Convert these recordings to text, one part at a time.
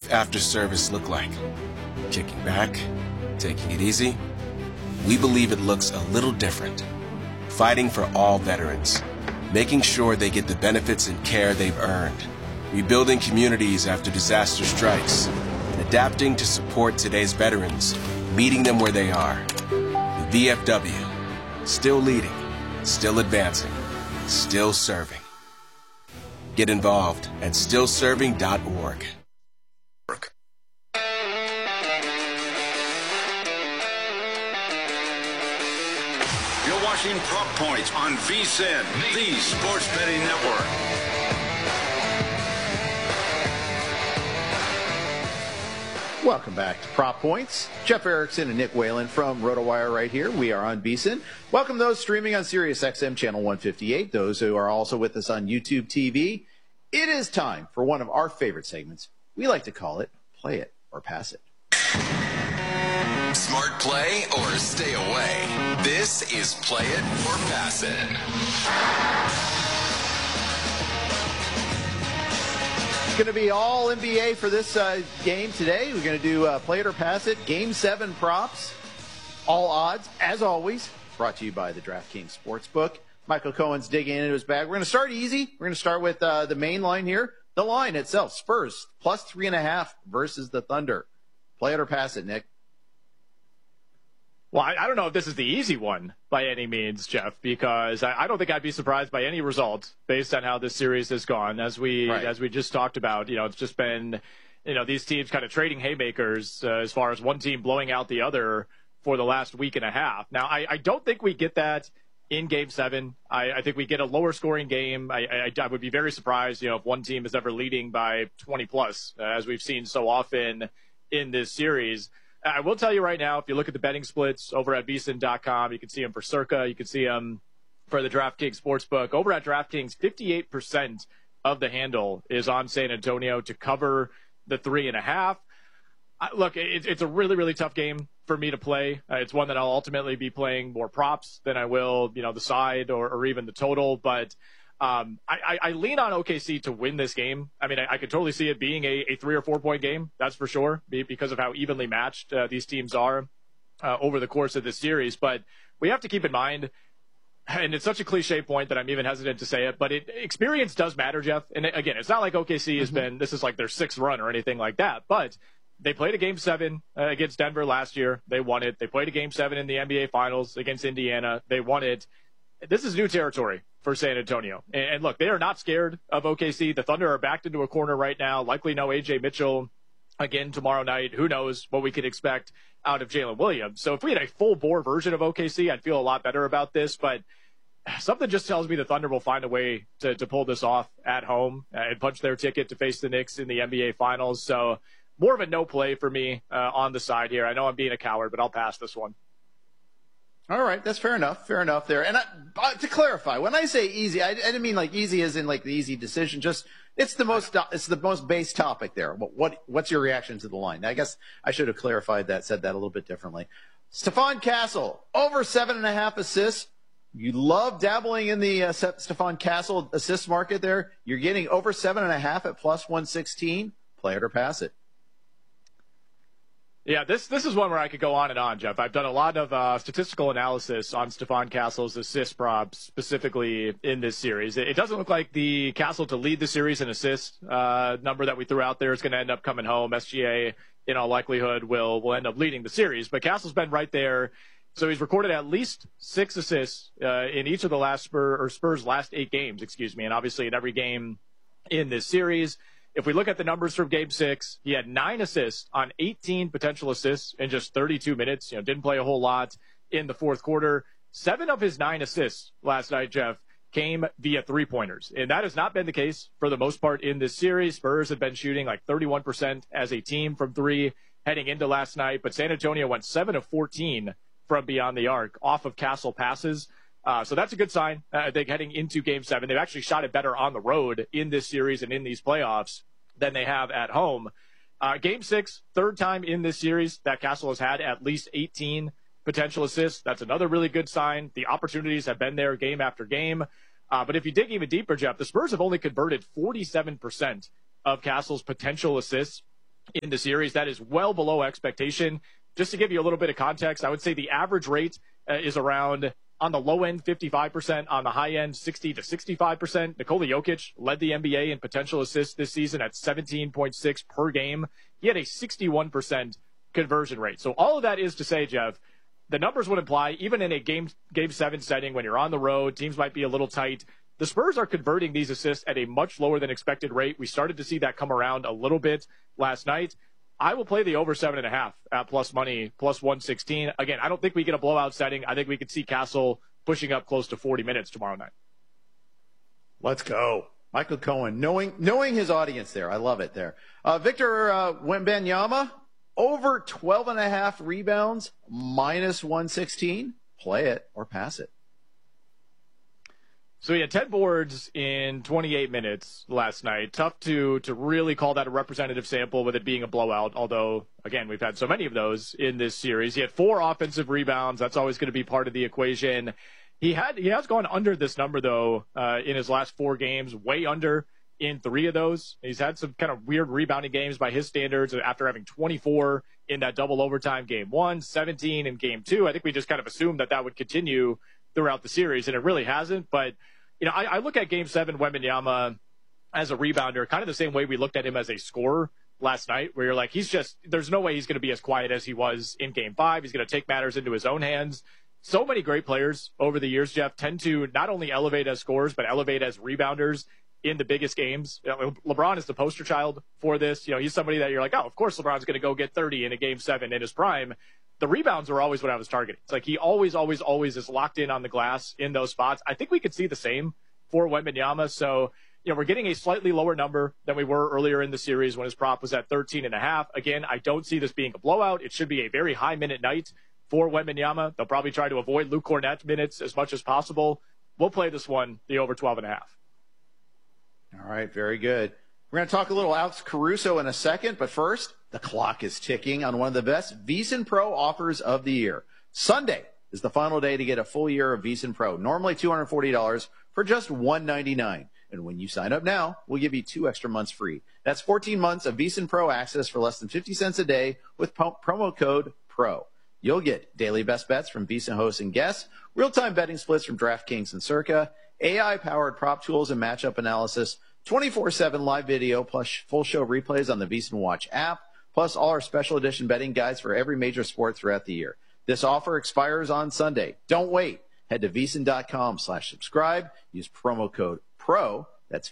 after service look like? Kicking back? Taking it easy? We believe it looks a little different. Fighting for all veterans. Making sure they get the benefits and care they've earned. Rebuilding communities after disaster strikes. And adapting to support today's veterans. Meeting them where they are. The VFW. Still leading. Still advancing. Still serving. Get involved at stillserving.org. You're watching Prop Points on VSiN, the Sports Betting Network. Welcome back to Prop Points. Jeff Erickson and Nick Whalen from RotoWire right here. We are on VSiN. Welcome those streaming on SiriusXM Channel 158, those who are also with us on YouTube TV. It is time for one of our favorite segments. We like to call it Play It or Pass It. Smart play or stay away. This is Play It or Pass It. It's going to be all NBA for this game today. We're going to do Play It or Pass It. Game 7 props. All odds, as always, brought to you by the DraftKings Sportsbook. Michael Cohen's digging into his bag. We're going to start easy. We're going to start with the main line here. The line itself, Spurs, plus 3.5 versus the Thunder. Play it or pass it, Nick? Well, I don't know if this is the easy one by any means, Jeff, because I don't think I'd be surprised by any result based on how this series has gone. As we just talked about, it's just been, these teams kind of trading haymakers as far as one team blowing out the other for the last week and a half. Now, I don't think we get that in Game 7. I think we get a lower scoring game. I would be very surprised, if one team is ever leading by 20 plus, as we've seen so often in this series. I will tell you right now, if you look at the betting splits over at vsin.com, you can see them for Circa, you can see them for the DraftKings Sportsbook. Over at DraftKings, 58% of the handle is on San Antonio to cover the 3.5. Look, it's a really, really tough game for me to play. It's one that I'll ultimately be playing more props than I will, the side or even the total. But I lean on OKC to win this game. I mean, I could totally see it being a 3 or 4 point game. That's for sure, because of how evenly matched these teams are over the course of this series. But we have to keep in mind, and it's such a cliche point that I'm even hesitant to say it, but experience does matter, Jeff. And again, it's not like OKC has been, this is like their 6th run or anything like that. But they played a Game 7 against Denver last year. They won it. They played a Game 7 in the NBA Finals against Indiana. They won it. This is new territory for San Antonio. And look, they are not scared of OKC. The Thunder are backed into a corner right now. Likely no A.J. Mitchell again tomorrow night. Who knows what we could expect out of Jalen Williams. So if we had a full-bore version of OKC, I'd feel a lot better about this. But something just tells me the Thunder will find a way to pull this off at home and punch their ticket to face the Knicks in the NBA Finals. So more of a no play for me on the side here. I know I'm being a coward, but I'll pass this one. All right, that's fair enough. Fair enough there. And to clarify, when I say easy, I didn't mean like easy as in like the easy decision. Just it's the most base topic there. What's your reaction to the line? I guess I should have clarified that, said that a little bit differently. Stephon Castle over 7.5 assists. You love dabbling in the Stephon Castle assist market there. You're getting over 7.5 at plus 116. Play it or pass it. Yeah, this is one where I could go on and on, Jeff. I've done a lot of statistical analysis on Stephon Castle's assist props, specifically in this series. It doesn't look like the Castle to lead the series in assist number that we threw out there is going to end up coming home. SGA, in all likelihood, will end up leading the series. But Castle's been right there. So he's recorded at least 6 assists in each of the Spurs' last 8 games, and obviously in every game in this series. If we look at the numbers from Game 6, he had 9 assists on 18 potential assists in just 32 minutes. Didn't play a whole lot in the fourth quarter. 7 of his 9 assists last night, Jeff, came via three-pointers. And that has not been the case for the most part in this series. Spurs have been shooting like 31% as a team from 3 heading into last night. But San Antonio went 7 of 14 from beyond the arc off of Castle passes. So that's a good sign, I think, heading into Game 7. They've actually shot it better on the road in this series and in these playoffs than they have at home. Game 6, third time in this series that Castle has had at least 18 potential assists. That's another really good sign. The opportunities have been there game after game. But if you dig even deeper, Jeff, the Spurs have only converted 47% of Castle's potential assists in the series. That is well below expectation. Just to give you a little bit of context, I would say the average rate is around, on the low end, 55%, on the high end, 60 to 65%. Nikola Jokic led the NBA in potential assists this season at 17.6 per game. He had a 61% conversion rate. So all of that is to say, Jeff, the numbers would imply, even in a game 7 setting, when you're on the road, teams might be a little tight, the Spurs are converting these assists at a much lower than expected rate. We started to see that come around a little bit last night. I will play the over 7.5 at plus money, plus 116. Again, I don't think we get a blowout setting. I think we could see Castle pushing up close to 40 minutes tomorrow night. Let's go. Michael Cohen, knowing his audience there. I love it there. Victor Wembanyama, over 12.5 rebounds, minus 116. Play it or pass it. So he had 10 boards in 28 minutes last night. Tough to really call that a representative sample with it being a blowout, although, again, we've had so many of those in this series. He had 4 offensive rebounds. That's always going to be part of the equation. He has gone under this number, though, in his last 4 games, way under in 3 of those. He's had some kind of weird rebounding games by his standards after having 24 in that double overtime game 1, 17 in game 2. I think we just kind of assumed that would continue throughout the series, and it really hasn't. But, you know, I look at game 7, Wembanyama as a rebounder, kind of the same way we looked at him as a scorer last night, where you're like, there's no way he's going to be as quiet as he was in game 5. He's going to take matters into his own hands. So many great players over the years, Jeff, tend to not only elevate as scorers, but elevate as rebounders in the biggest games. You know, LeBron is the poster child for this. You know, he's somebody that you're like, oh, of course LeBron's going to go get 30 in a game 7 in his prime. The rebounds are always what I was targeting. It's like he always is locked in on the glass in those spots. I think we could see the same for Wembanyama. So, you know, we're getting a slightly lower number than we were earlier in the series when his prop was at 13.5. Again, I don't see this being a blowout. It should be a very high minute night for Wembanyama. They'll probably try to avoid Luke Kornet minutes as much as possible. We'll play this one, the over 12.5. All right, very good. We're going to talk a little Alex Caruso in a second, but first, the clock is ticking on one of the best VSiN Pro offers of the year. Sunday is the final day to get a full year of VSiN Pro, normally $240 for just $199. And when you sign up now, we'll give you 2 extra months free. That's 14 months of VSiN Pro access for less than 50 cents a day with promo code PRO. You'll get daily best bets from VSiN hosts and guests, real-time betting splits from DraftKings and Circa, AI-powered prop tools and matchup analysis, 24/7 live video, plus full show replays on the VSiN Watch app, plus all our special edition betting guides for every major sport throughout the year. This offer expires on Sunday. Don't wait. Head to VSiN.com/subscribe. Use promo code PRO. That's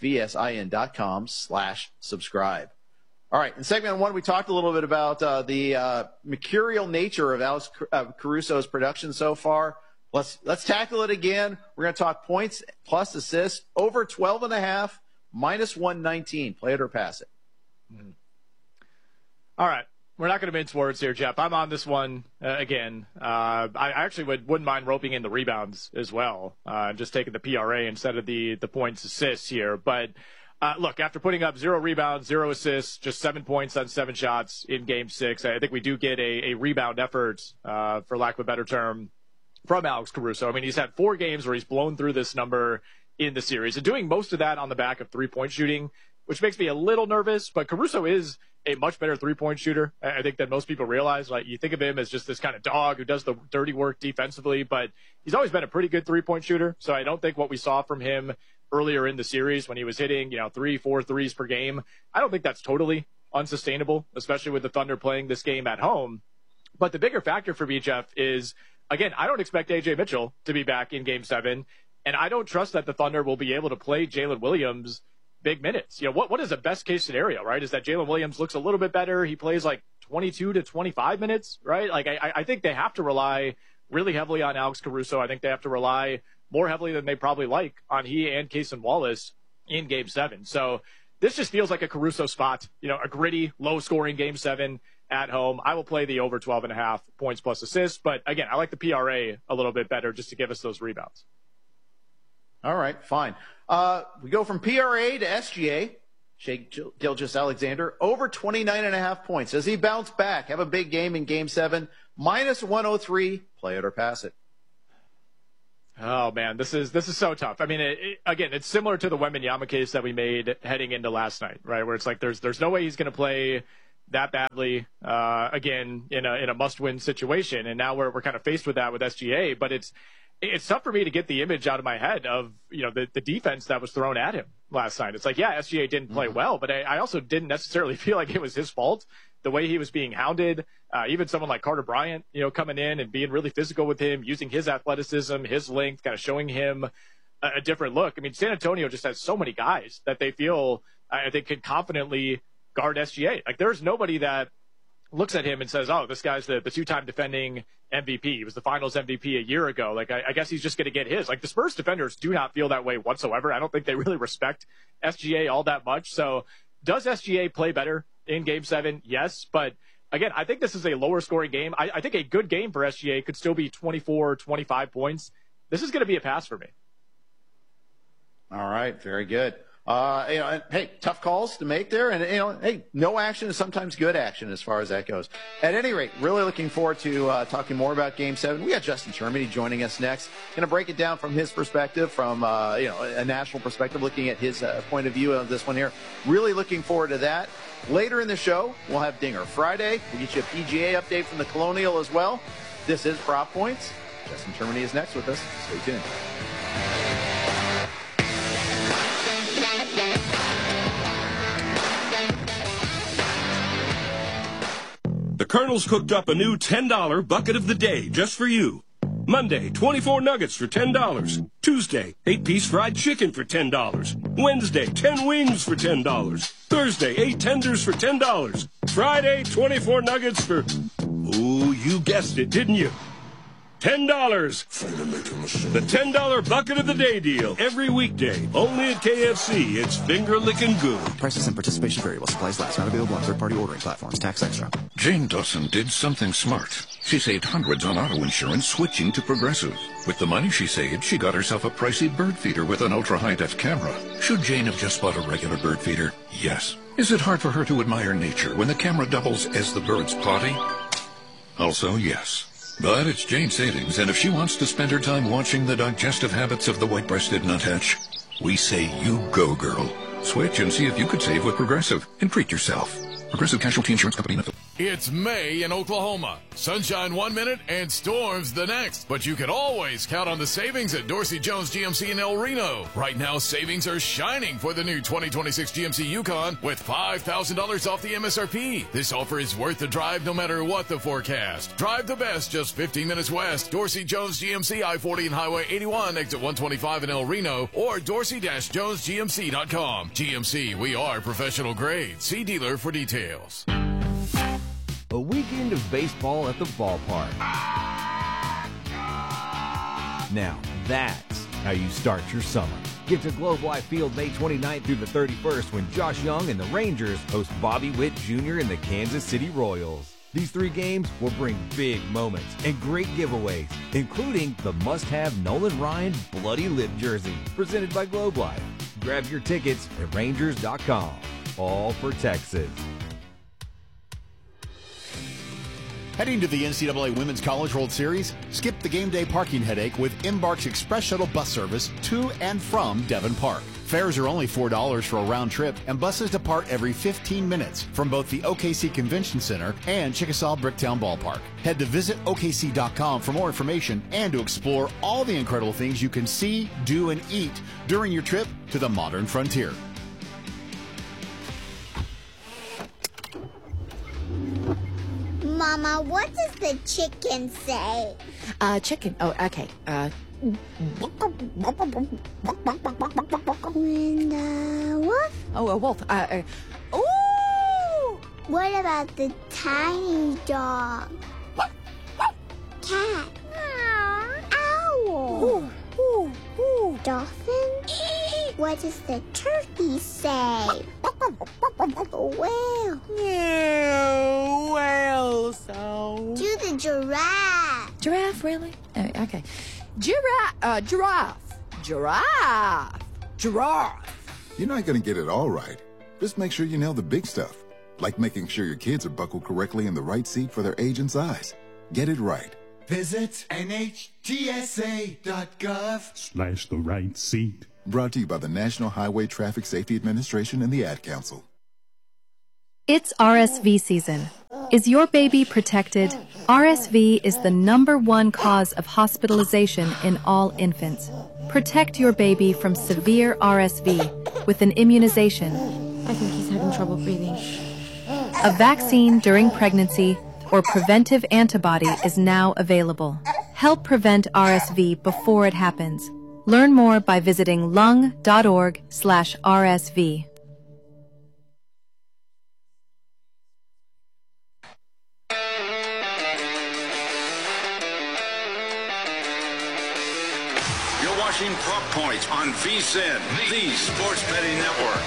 VSIN.com/subscribe. All right. In segment 1, we talked a little bit about the mercurial nature of Alex Caruso's production so far. Let's tackle it again. We're going to talk points plus assists, over 12.5, minus 119. Play it or pass it. Mm-hmm. All right. We're not going to mince words here, Jeff. I'm on this one again. I actually wouldn't mind roping in the rebounds as well, just taking the PRA instead of the points assists here. But look, after putting up 0 rebounds, 0 assists, just 7 points on 7 shots in Game 6, I think we do get a rebound effort, for lack of a better term, from Alex Caruso. I mean, he's had 4 games where he's blown through this number in the series, and doing most of that on the back of 3-point shooting, which makes me a little nervous. But Caruso is a much better 3-point shooter, I think, than most people realize. Like, you think of him as just this kind of dog who does the dirty work defensively, but he's always been a pretty good 3-point shooter. So I don't think what we saw from him earlier in the series when he was hitting, 3-4 threes per game, I don't think that's totally unsustainable, especially with the Thunder playing this game at home. But the bigger factor for me, Jeff, is, again, I don't expect A.J. Mitchell to be back in Game 7, and I don't trust that the Thunder will be able to play Jalen Williams big minutes. What is the best case scenario, right? Is that Jalen Williams looks a little bit better. He plays like 22 to 25 minutes, right? Like, I think they have to rely really heavily on Alex Caruso. I think they have to rely more heavily than they probably like on he and Cason Wallace in Game 7. So this just feels like a Caruso spot, a gritty, low-scoring Game 7 at home. I will play the over 12.5 points plus assists. But, again, I like the PRA a little bit better just to give us those rebounds. All right, fine. We go from PRA to SGA. Shai Gilgeous-Alexander, over 29.5 points. Does he bounce back, have a big game in Game 7? Minus 103. Play it or pass it. Oh, man, this is so tough. I mean, again, it's similar to the Wembanyama case that we made heading into last night, right, where it's like there's no way he's going to play that badly, again, in a must-win situation. And now we're kind of faced with that with SGA, but it's tough for me to get the image out of my head of, the defense that was thrown at him last night. It's like, yeah, SGA didn't play well, but I also didn't necessarily feel like it was his fault. The way he was being hounded, even someone like Carter Bryant, coming in and being really physical with him, using his athleticism, his length, kind of showing him a different look. I mean, San Antonio just has so many guys that they feel, I think, can confidently guard SGA. Like, there's nobody that looks at him and says, oh, this guy's the two-time defending MVP. He was the finals MVP a year ago. Like, I guess he's just going to get his. Like, the Spurs defenders do not feel that way whatsoever. I don't think they really respect SGA all that much. So does SGA play better in Game 7? Yes. But, again, I think this is a lower-scoring game. I think a good game for SGA could still be 24, 25 points. This is going to be a pass for me. All right. Very good. Hey, tough calls to make there. And, hey, no action is sometimes good action as far as that goes. At any rate, really looking forward to talking more about Game 7. We got Justin Termini joining us next. Going to break it down from his perspective, from, a national perspective, looking at his point of view of this one here. Really looking forward to that. Later in the show, we'll have Dinger Friday. We'll get you a PGA update from the Colonial as well. This is Prop Points. Justin Termini is next with us. Stay tuned. The Colonel's cooked up a new $10 bucket of the day just for you. Monday, 24 nuggets for $10. Tuesday, 8-piece fried chicken for $10. Wednesday, 10 wings for $10. Thursday, 8 tenders for $10. Friday, 24 nuggets for... Oh, you guessed it, didn't you? $10. The $10 bucket of the day deal. Every weekday. Only at KFC. It's finger-licking good. Prices and participation vary while supplies last. Not available on third-party ordering platforms. Tax extra. Jane Dawson did something smart. She saved hundreds on auto insurance switching to Progressive. With the money she saved, she got herself a pricey bird feeder with an ultra-high-def camera. Should Jane have just bought a regular bird feeder? Yes. Is it hard for her to admire nature when the camera doubles as the bird's plotting? Also, yes. But it's Jane's savings, and if she wants to spend her time watching the digestive habits of the white-breasted nuthatch, we say you go, girl. Switch and see if you could save with Progressive and treat yourself. Progressive Casualty Insurance Company. It's May in Oklahoma. Sunshine 1 minute and storms the next. But you can always count on the savings at Dorsey Jones GMC in El Reno. Right now, savings are shining for the new 2026 GMC Yukon with $5,000 off the MSRP. This offer is worth the drive no matter what the forecast. Drive the best just 15 minutes west. Dorsey Jones GMC I-40 and Highway 81, exit 125 in El Reno, or dorsey-jonesgmc.com. GMC, we are professional grade. See dealer for details. A weekend of baseball at the ballpark. Now, that's how you start your summer. Get to Globe Life Field May 29th through the 31st when Josh Young and the Rangers host Bobby Witt Jr. and the Kansas City Royals. These 3 games will bring big moments and great giveaways, including the must-have Nolan Ryan Bloody Lip jersey, presented by Globe Life. Grab your tickets at Rangers.com. All for Texas. Heading to the NCAA Women's College World Series? Skip the game day parking headache with Embark's Express Shuttle bus service to and from Devon Park. Fares are only $4 for a round trip, and buses depart every 15 minutes from both the OKC Convention Center and Chickasaw Bricktown Ballpark. Head to visitokc.com for more information and to explore all the incredible things you can see, do, and eat during your trip to the modern frontier. Mama, what does the chicken say? Chicken. Oh, okay. And wolf? Oh, a wolf. Ooh! What about the tiny dog? Cat? Owl? Ooh, ooh, ooh. Dolphin? What does the turkey say? Whale? Yeah, whale. So. Do the giraffe. Giraffe, really? Okay. Giraffe. You're not going to get it all right. Just make sure you nail the big stuff, like making sure your kids are buckled correctly in the right seat for their age and size. Get it right. Visit NHTSA.gov/the right seat. Brought to you by the National Highway Traffic Safety Administration and the Ad Council. It's RSV season. Is your baby protected? RSV is the #1 cause of hospitalization in all infants. Protect your baby from severe RSV with an immunization. I think he's having trouble breathing. A vaccine during pregnancy or preventive antibody is now available. Help prevent RSV before it happens. Learn more by visiting lung.org/RSV. You're watching Prop Points on VSiN, the Sports Betting Network.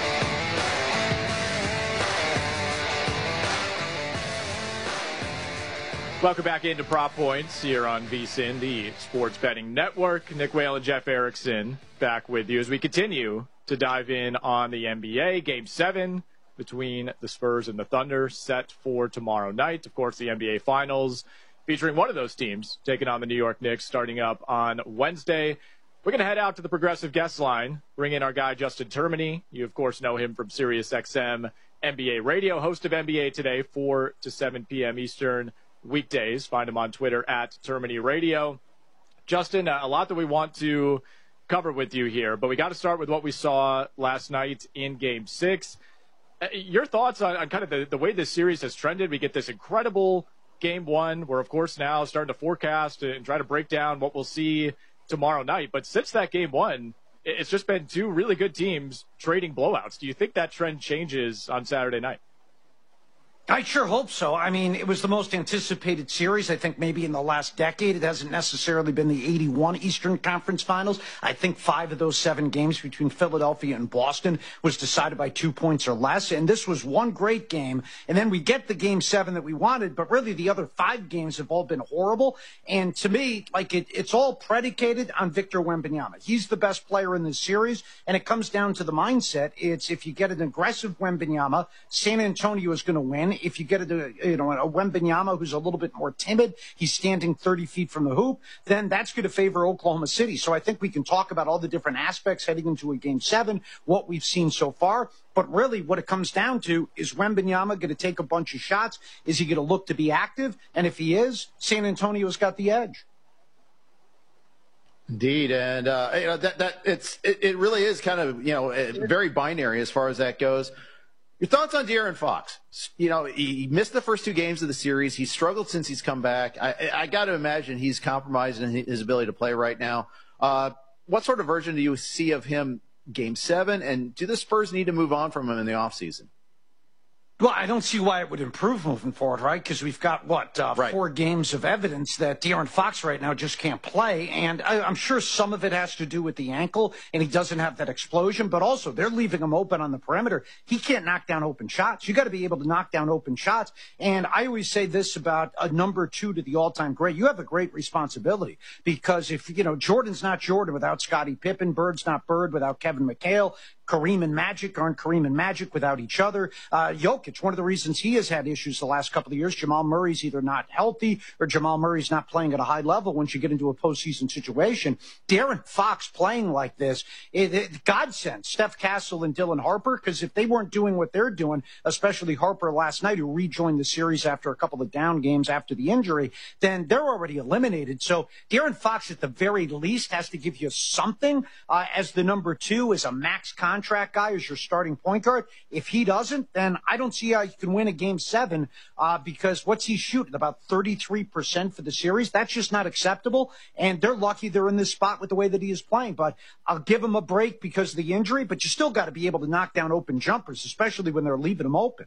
Welcome back into Prop Points here on VSiN, the Sports Betting Network. Nick Whale and Jeff Erickson back with you as we continue to dive in on the NBA. Game 7 between the Spurs and the Thunder set for tomorrow night. Of course, the NBA Finals featuring one of those teams taking on the New York Knicks starting up on Wednesday. We're going to head out to the Progressive Guest Line, bring in our guy Justin Termini. You, of course, know him from SiriusXM NBA Radio, host of NBA Today, 4 to 7 p.m. Eastern weekdays. Find him on Twitter at Termini Radio. Justin, a lot that we want to cover with you here, but we got to start with what we saw last night in Game 6. Your thoughts on kind of the way this series has trended? We get this incredible Game 1. We're, of course, now starting to forecast and try to break down what we'll see tomorrow night. But since that Game 1, it's just been two really good teams trading blowouts. Do you think that trend changes on Saturday night? I sure hope so. I mean, it was the most anticipated series, I think, maybe in the last decade. It hasn't necessarily been the 81 Eastern Conference Finals. I think 5 of those 7 games between Philadelphia and Boston was decided by 2 points or less. And this was one great game. And then we get the Game 7 that we wanted, but really the other 5 games have all been horrible. And to me, like it's all predicated on Victor Wembanyama. He's the best player in this series. And it comes down to the mindset. It's if you get an aggressive Wembanyama, San Antonio is going to win. If you get a Wembanyama who's a little bit more timid, he's standing 30 feet from the hoop, then that's going to favor Oklahoma City. So I think we can talk about all the different aspects heading into a Game 7, what we've seen so far. But really what it comes down to is Wembanyama going to take a bunch of shots? Is he going to look to be active? And if he is, San Antonio's got the edge. Indeed, and it really is kind of very binary as far as that goes. Your thoughts on De'Aaron Fox? He missed the first 2 games of the series. He's struggled since he's come back. I got to imagine he's compromised in his ability to play right now. What sort of version do you see of him Game 7? And do the Spurs need to move on from him in the offseason? Well, I don't see why it would improve moving forward, right? Because we've got, 4 games of evidence that De'Aaron Fox right now just can't play. And I'm sure some of it has to do with the ankle, and he doesn't have that explosion. But also, they're leaving him open on the perimeter. He can't knock down open shots. You got to be able to knock down open shots. And I always say this about a number 2 to the all-time great. You have a great responsibility because if, Jordan's not Jordan without Scottie Pippen, Bird's not Bird without Kevin McHale, Kareem and Magic aren't Kareem and Magic without each other. Jokic, one of the reasons he has had issues the last couple of years, Jamal Murray's either not healthy or Jamal Murray's not playing at a high level once you get into a postseason situation. De'Aaron Fox playing like this, godsend Steph Castle and Dylan Harper, because if they weren't doing what they're doing, especially Harper last night, who rejoined the series after a couple of down games after the injury, then they're already eliminated. So De'Aaron Fox, at the very least, has to give you something as the number 2, as a max contract guy, as your starting point guard. If he doesn't, then I don't see how you can win a Game 7 because what's he shooting? About 33% for the series. That's just not acceptable. And they're lucky they're in this spot with the way that he is playing. But I'll give him a break because of the injury. But you still got to be able to knock down open jumpers, especially when they're leaving them open.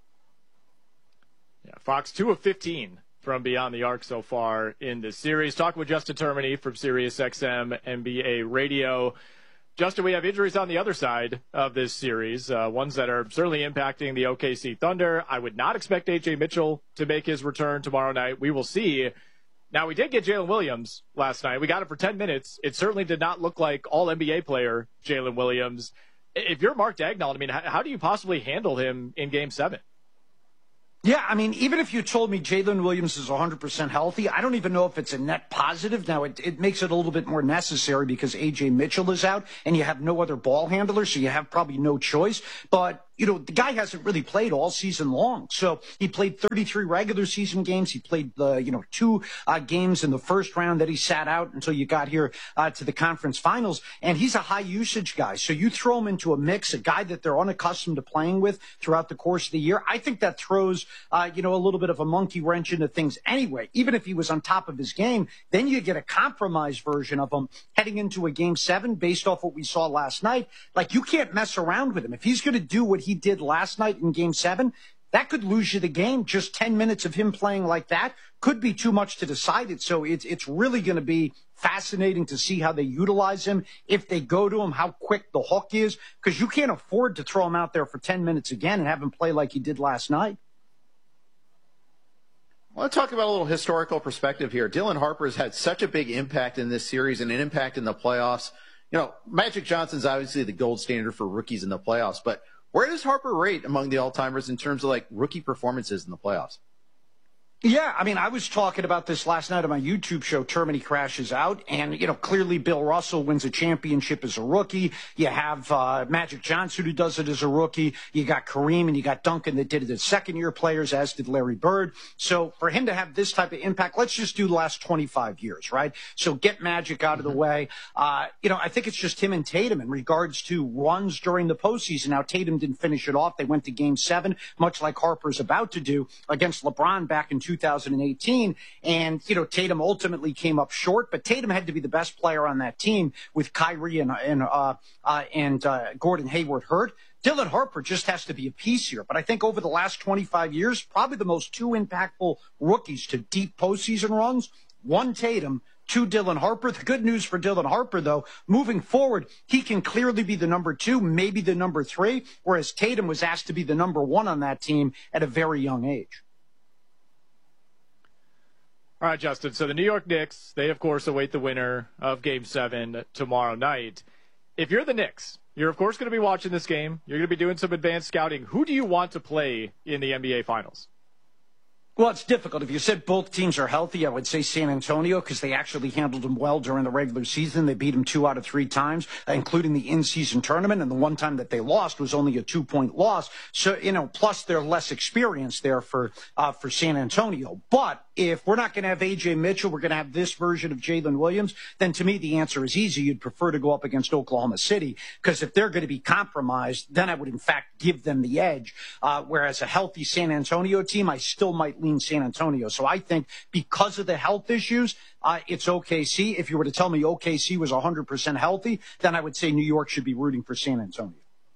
Yeah, Fox 2 of 15 from beyond the arc so far in this series. Talking with Justin Termini from SiriusXM NBA Radio. Justin, we have injuries on the other side of this series, ones that are certainly impacting the OKC Thunder. I would not expect A.J. Mitchell to make his return tomorrow night. We will see. Now, we did get Jalen Williams last night. We got it for 10 minutes. It certainly did not look like all-NBA player Jalen Williams. If you're Mark Daigneault, I mean, how do you possibly handle him in Game 7? Yeah, I mean, even if you told me Jalen Williams is 100% healthy, I don't even know if it's a net positive. Now, it makes it a little bit more necessary because A.J. Mitchell is out and you have no other ball handler, so you have probably no choice. But the guy hasn't really played all season long. So he played 33 regular season games. He played the, 2 games in the first round that he sat out until you got here to the conference finals. And he's a high usage guy. So you throw him into a mix, a guy that they're unaccustomed to playing with throughout the course of the year. I think that throws, a little bit of a monkey wrench into things anyway. Even if he was on top of his game, then you get a compromised version of him heading into a game 7 based off what we saw last night. Like, you can't mess around with him. If he's going to do what he did last night in game 7, that could lose you the game. Just 10 minutes of him playing like that could be too much to decide it. So it's really going to be fascinating to see how they utilize him. If they go to him, how quick the hook is, because you can't afford to throw him out there for 10 minutes again and have him play like he did last night. I want to talk about a little historical perspective here. Dylan Harper has had such a big impact in this series and an impact in the playoffs. Magic Johnson's obviously the gold standard for rookies in the playoffs, but where does Harper rate among the all-timers in terms of rookie performances in the playoffs? Yeah, I mean, I was talking about this last night on my YouTube show, Termini Crashes Out, and, clearly Bill Russell wins a championship as a rookie. You have Magic Johnson, who does it as a rookie. You got Kareem and you got Duncan that did it as second-year players, as did Larry Bird. So for him to have this type of impact, let's just do the last 25 years, right? So get Magic out of the way. I think it's just him and Tatum in regards to runs during the postseason. Now, Tatum didn't finish it off. They went to Game 7, much like Harper's about to do against LeBron back in 2018, and Tatum ultimately came up short, but Tatum had to be the best player on that team with Kyrie and Gordon Hayward hurt. Dylan Harper just has to be a piece here, but I think over the last 25 years, probably the most 2 impactful rookies to deep postseason runs, 1 Tatum, 2 Dylan Harper. The good news for Dylan Harper, though, moving forward, he can clearly be the number 2, maybe the number 3, whereas Tatum was asked to be the number 1 on that team at a very young age. All right, Justin. So the New York Knicks, they, of course, await the winner of Game 7 tomorrow night. If you're the Knicks, you're, of course, going to be watching this game. You're going to be doing some advanced scouting. Who do you want to play in the NBA Finals? Well, it's difficult. If you said both teams are healthy, I would say San Antonio, because they actually handled them well during the regular season. They beat them 2 out of 3 times, including the in-season tournament. And the one time that they lost was only a 2-point loss. So, plus they're less experienced there for San Antonio. But if we're not going to have A.J. Mitchell, we're going to have this version of Jalen Williams, then to me the answer is easy. You'd prefer to go up against Oklahoma City, because if they're going to be compromised, then I would in fact give them the edge. Whereas a healthy San Antonio team, I still might lean San Antonio. So I think because of the health issues, it's OKC. If you were to tell me OKC was 100% healthy, then I would say New York should be rooting for San Antonio.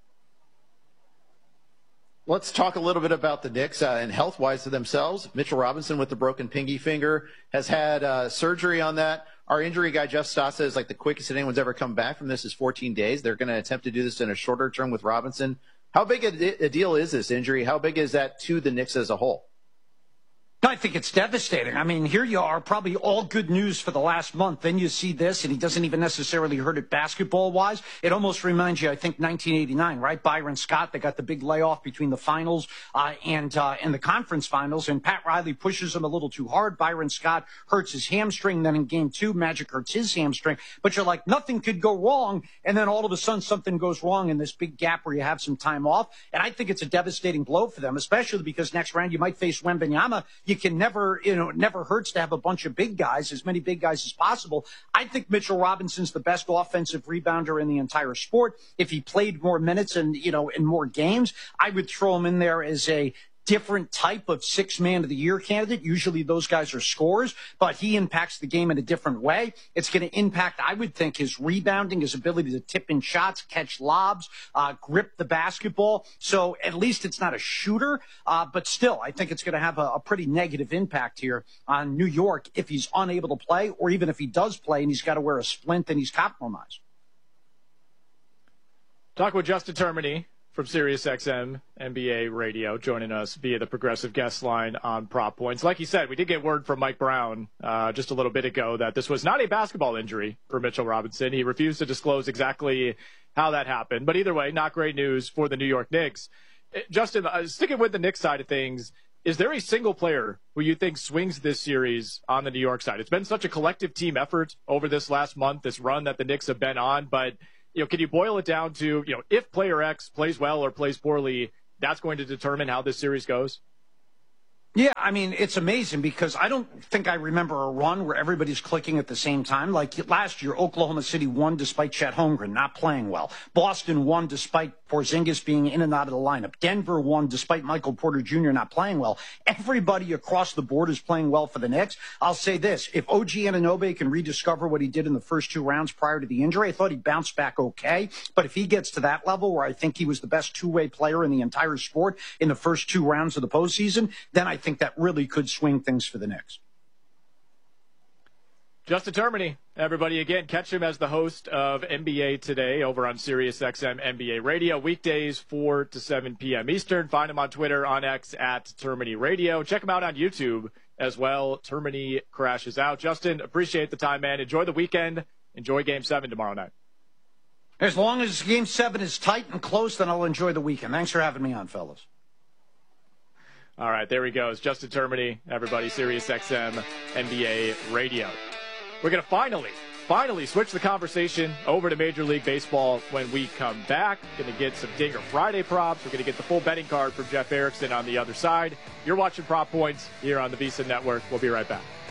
Let's talk a little bit about the Knicks and health-wise to themselves. Mitchell Robinson with the broken pinky finger has had surgery on that. Our injury guy, Jeff Stott, says the quickest that anyone's ever come back from this is 14 days. They're going to attempt to do this in a shorter term with Robinson. How big a deal is this injury? How big is that to the Knicks as a whole? I think it's devastating. I mean, here you are, probably all good news for the last month. Then you see this, and he doesn't even necessarily hurt it basketball-wise. It almost reminds you, I think, 1989, right? Byron Scott, they got the big layoff between the finals and the conference finals, and Pat Riley pushes him a little too hard. Byron Scott hurts his hamstring. Then in Game 2, Magic hurts his hamstring. But you're like, nothing could go wrong, and then all of a sudden something goes wrong in this big gap where you have some time off. And I think it's a devastating blow for them, especially because next round you might face Wembanyama. You can never, it never hurts to have a bunch of big guys, as many big guys as possible. I think Mitchell Robinson's the best offensive rebounder in the entire sport. If he played more minutes and, in more games, I would throw him in there as a different type of 6th man of the year candidate. Usually those guys are scorers, but he impacts the game in a different way. It's going to impact, I would think, his rebounding, his ability to tip in shots, catch lobs, grip the basketball. So at least it's not a shooter, but still, I think it's going to have a pretty negative impact here on New York if he's unable to play, or even if he does play and he's got to wear a splint and he's compromised. Talk with Justin Termini from SiriusXM NBA Radio, joining us via the Progressive guest line on Prop Points. Like you said, we did get word from Mike Brown just a little bit ago that this was not a basketball injury for Mitchell Robinson. He refused to disclose exactly how that happened. But either way, not great news for the New York Knicks. Justin, sticking with the Knicks side of things, is there a single player who you think swings this series on the New York side? It's been such a collective team effort over this last month, this run that the Knicks have been on, but can you boil it down to, if player X plays well or plays poorly, that's going to determine how this series goes? Yeah, I mean, it's amazing because I don't think I remember a run where everybody's clicking at the same time. Like last year, Oklahoma City won despite Chet Holmgren not playing well. Boston won despite Porzingis being in and out of the lineup. Denver won despite Michael Porter Jr. not playing well. Everybody across the board is playing well for the Knicks. I'll say this. If OG Anunoby can rediscover what he did in the first 2 rounds prior to the injury, I thought he bounced back okay. But if he gets to that level where I think he was the best two-way player in the entire sport in the first 2 rounds of the postseason, then I think that really could swing things for the Knicks. Justin Termini, everybody, again, catch him as the host of NBA Today over on SiriusXM NBA Radio, weekdays 4 to 7 p.m. Eastern. Find him on Twitter, on X, at Termini Radio. Check him out on YouTube as well. Termini crashes out. Justin, appreciate the time, man. Enjoy the weekend. Enjoy Game 7 tomorrow night. As long as Game 7 is tight and close, then I'll enjoy the weekend. Thanks for having me on, fellas. All right, there he goes. Justin Termini, everybody, SiriusXM NBA Radio. We're going to finally switch the conversation over to Major League Baseball when we come back. Going to get some Dinger Friday props. We're going to get the full betting card from Jeff Erickson on the other side. You're watching Prop Points here on the VSiN Network. We'll be right back.